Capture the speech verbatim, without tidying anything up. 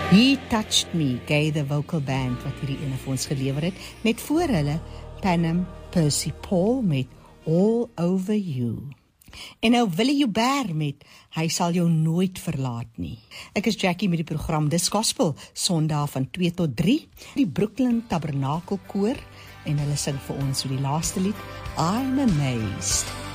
He Touched Me, gee the vocal band wat hierdie ene vir ons gelewer het, net voor hulle Panem Percy Paul met All Over You. En nou Willie Joubert met Hy sal jou nooit verlaat nie. Ek is Jackie met die program Dis Gospel, Sondag van twee tot drie, die Brooklyn Tabernakel Koor, en hulle sing vir ons die laaste lied, I'm Amazed.